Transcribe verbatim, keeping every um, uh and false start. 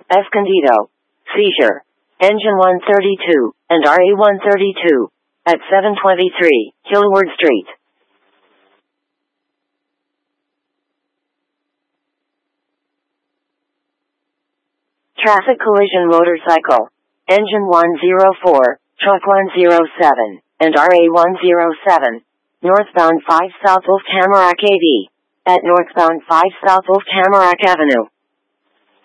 Escondido. Seizure. Engine one thirty-two, and R A one thirty-two. At seven twenty-three, Hillward Street. Traffic collision motorcycle. Engine one oh four, Truck one oh seven, and R A one oh seven. Northbound five South of Tamarack A V. At northbound five South of Tamarack Avenue.